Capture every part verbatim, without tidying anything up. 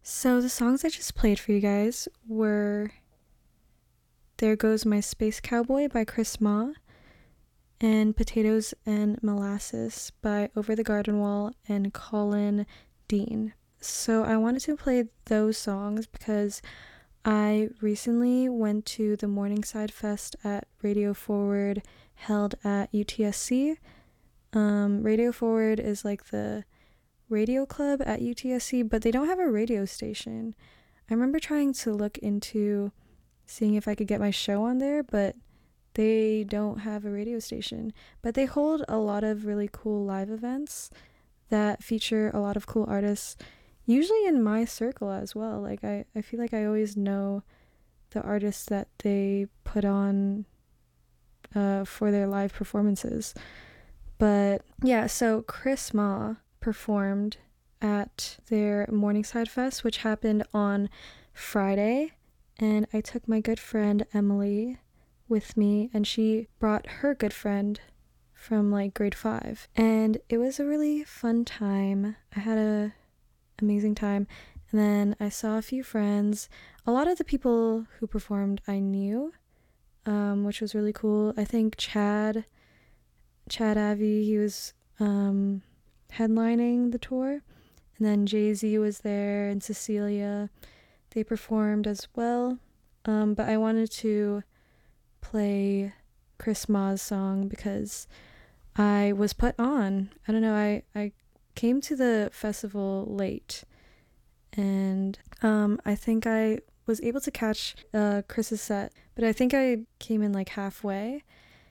So the songs I just played for you guys were There Goes My Space Cowboy by Chris Ma and Potatoes and Molasses by Over the Garden Wall and Colin Dean. So I wanted to play those songs because I recently went to the Morningside Fest at Radio Forward held at U T S C. Um, Radio Forward is like the radio club at U T S C, but they don't have a radio station. I remember trying to look into seeing if I could get my show on there, but they don't have a radio station. But they hold a lot of really cool live events that feature a lot of cool artists, usually in my circle as well. Like, I, I feel like I always know the artists that they put on uh, for their live performances. But yeah, so Chris Ma performed at their Morningside Fest, which happened on Friday. And I took my good friend Emily with me, and she brought her good friend from like grade five. And it was a really fun time. I had a amazing time. And then I saw a few friends. A lot of the people who performed I knew, um, which was really cool. I think Chad, Chad Avi, he was um, headlining the tour. And then Jay-Z was there and Cecilia. They performed as well. Um, but I wanted to play Chris Ma's song because I was put on. I don't know, I, I came to the festival late. And um, I think I was able to catch uh, Chris's set. But I think I came in like halfway.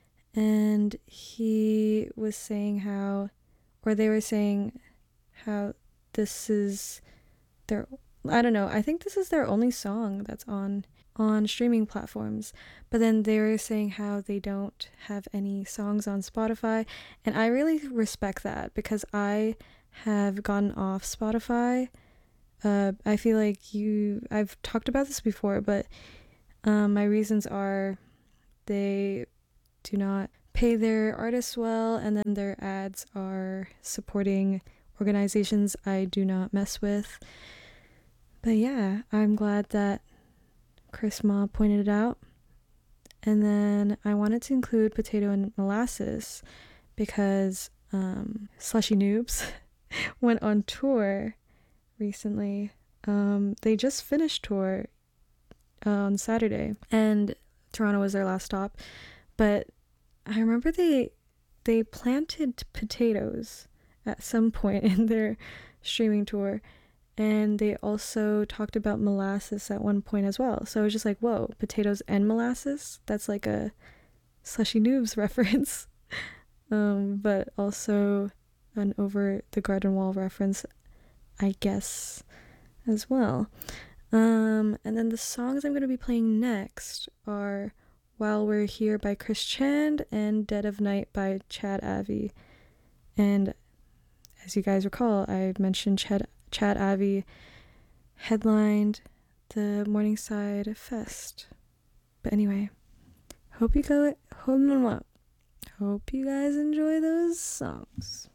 And he was saying how, or they were saying how this is their, I don't know, I think this is their only song that's on on streaming platforms. But then they were saying how they don't have any songs on Spotify, and I really respect that because I have gotten off Spotify. Uh, I feel like you, I've talked about this before, but um, my reasons are they do not pay their artists well, and then their ads are supporting organizations I do not mess with. But yeah, I'm glad that Chris Ma pointed it out. And then I wanted to include Potato and Molasses because um, Slushy Noobs went on tour recently. Um, they just finished tour uh, on Saturday, and Toronto was their last stop. But I remember they they planted potatoes at some point in their streaming tour, and they also talked about molasses at one point as well. So I was just like, whoa, potatoes and molasses? That's like a Slushy Noobs reference. um, but also an Over the Garden Wall reference, I guess, as well. Um, and then the songs I'm going to be playing next are While We're Here by Chris Chand and Dead of Night by Chad Avi. And as you guys recall, I mentioned Chad Chad Avi headlined the Morningside Fest. But anyway, hope you go hope, hope you guys enjoy those songs.